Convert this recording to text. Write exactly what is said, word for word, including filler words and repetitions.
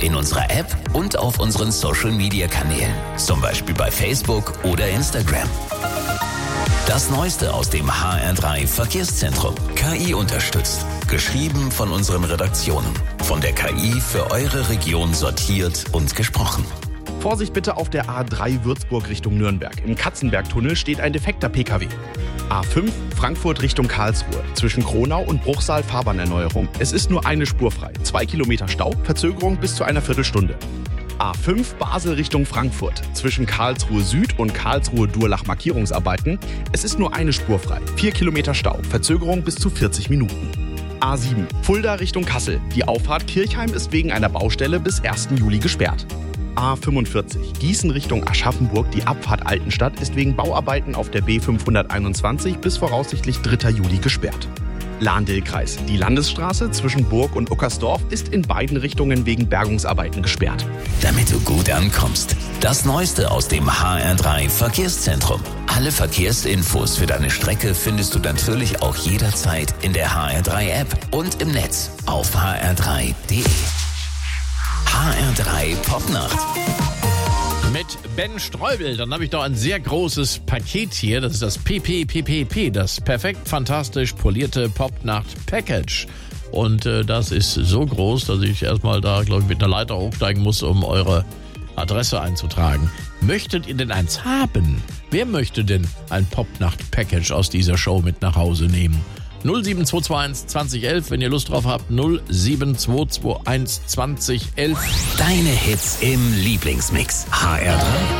in unserer App und auf unseren Social-Media-Kanälen, zum Beispiel bei Facebook oder Instagram. Das Neueste aus dem H R drei Verkehrszentrum. K I unterstützt. Geschrieben von unseren Redaktionen. Von der K I für eure Region sortiert und gesprochen. Vorsicht bitte auf der A drei Würzburg Richtung Nürnberg. Im Katzenbergtunnel steht ein defekter P K W. A fünf Frankfurt Richtung Karlsruhe. Zwischen Kronau und Bruchsal Fahrbahnerneuerung. Es ist nur eine Spur frei. Zwei Kilometer Stau, Verzögerung bis zu einer Viertelstunde. A fünf Basel Richtung Frankfurt. Zwischen Karlsruhe Süd und Karlsruhe Durlach Markierungsarbeiten. Es ist nur eine Spur frei. Vier Kilometer Stau, Verzögerung bis zu vierzig Minuten. A sieben Fulda Richtung Kassel. Die Auffahrt Kirchheim ist wegen einer Baustelle bis ersten Juli gesperrt. A fünfundvierzig Gießen Richtung Aschaffenburg. Die Abfahrt Altenstadt ist wegen Bauarbeiten auf der B fünfhunderteinundzwanzig bis voraussichtlich dritter Juli gesperrt. Lahn-Dill-Kreis. Die Landesstraße zwischen Burg und Uckersdorf ist in beiden Richtungen wegen Bergungsarbeiten gesperrt. Damit du gut ankommst. Das Neueste aus dem H R drei Verkehrszentrum. Alle Verkehrsinfos für deine Strecke findest du natürlich auch jederzeit in der H R drei App und im Netz auf h r drei punkt d e. H R drei Popnacht. Mit Ben Streubel, dann habe ich doch ein sehr großes Paket hier. Das ist das P P P P P, das perfekt fantastisch polierte Popnacht-Package. Und äh, das ist so groß, dass ich erstmal da, glaube ich, mit einer Leiter hochsteigen muss, um eure Adresse einzutragen. Möchtet ihr denn eins haben? Wer möchte denn ein Popnacht-Package aus dieser Show mit nach Hause nehmen? null sieben zwei zwei eins zwanzig elf, wenn ihr Lust drauf habt. null sieben zwei zwei eins zwanzig elf. Deine Hits im Lieblingsmix. H R drei.